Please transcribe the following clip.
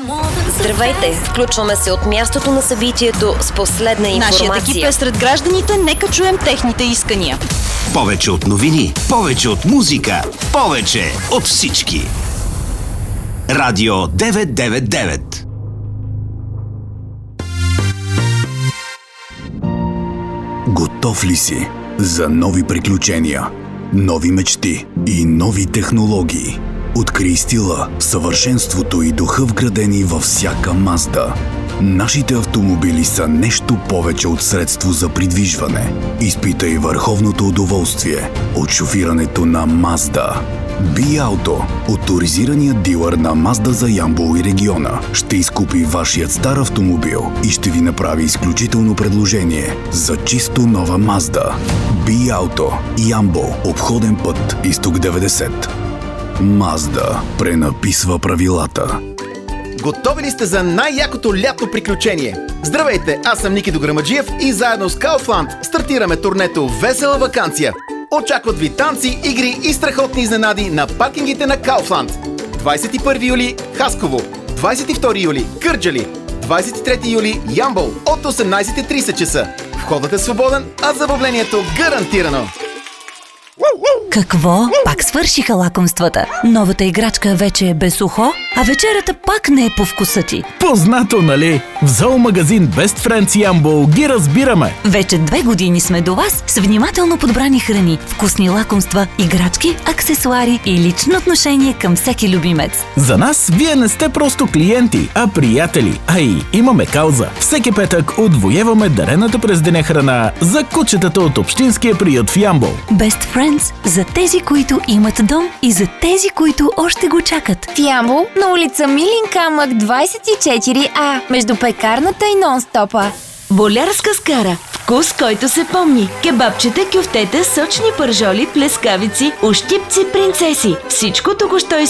Здравейте! Включваме се от мястото на събитието с последна информация. Нашият екип е сред гражданите, нека чуем техните искания. Повече от новини, повече от музика, повече от всички. Радио 999. Готов ли си за нови приключения, нови мечти и нови технологии? Открий стила, съвършенството и духа вградени във всяка Мазда. Нашите автомобили са нещо повече от средство за придвижване. Изпитай върховното удоволствие от шофирането на Мазда. Би-Ауто, оторизираният дилър на Мазда за Ямбол и региона, ще изкупи вашият стар автомобил и ще ви направи изключително предложение за чисто нова Мазда. Би-Ауто, Ямбол, обходен път Изток 90. Мазда пренаписва правилата. Готови ли сте за най-якото лятно приключение? Здравейте, аз съм Ники Дограмаджиев и заедно с Kaufland стартираме турнето Весела ваканция. Очакват ви танци, игри и страхотни изненади на паркингите на Kaufland. 21 юли – Хасково, 22 юли – Кърджали, 23 юли – Ямбол от 18:30 часа. Входът е свободен, а забавлението гарантирано. Какво? Пак свършиха лакомствата. Новата играчка вече е без ухо, а вечерята пак не е по вкуса ти. Познато, нали? В зоомагазин Best Friends Ямбол ги разбираме. Вече 2 години сме до вас с внимателно подбрани храни, вкусни лакомства, играчки, аксесуари и лично отношение към всеки любимец. За нас вие не сте просто клиенти, а приятели. А и имаме кауза. Всеки петък отвоеваме дарената през деня храна за кучетата от общинския приют в Ямбол. Best Friends за тези, които имат дом и за тези, които още го чакат. В Ямбол на улица Милин камък 24А, между пекарната и нон-стопа. Болярска скара. Вкус, който се помни. Кебабчета, кюфтета, сочни пържоли, плескавици, ощипци, принцеси. Всичко току-що